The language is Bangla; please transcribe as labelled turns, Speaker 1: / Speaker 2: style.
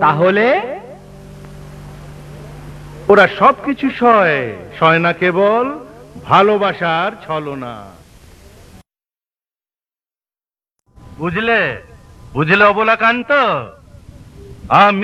Speaker 1: তাহলে
Speaker 2: ওরা সবকিছু সয়, সয় না কেবল ভালোবাসার ছলনা। বুঝলে, বুঝলে অবলাকান্ত, আমি